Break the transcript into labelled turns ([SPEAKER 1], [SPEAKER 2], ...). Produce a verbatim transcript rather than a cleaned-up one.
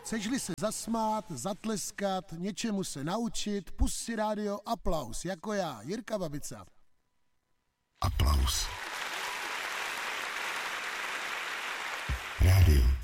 [SPEAKER 1] Chceš-li se zasmát, zatleskat, něčemu se naučit, pust si rádio Aplaus, jako já, Jirka Babica.
[SPEAKER 2] Aplaus. Rádio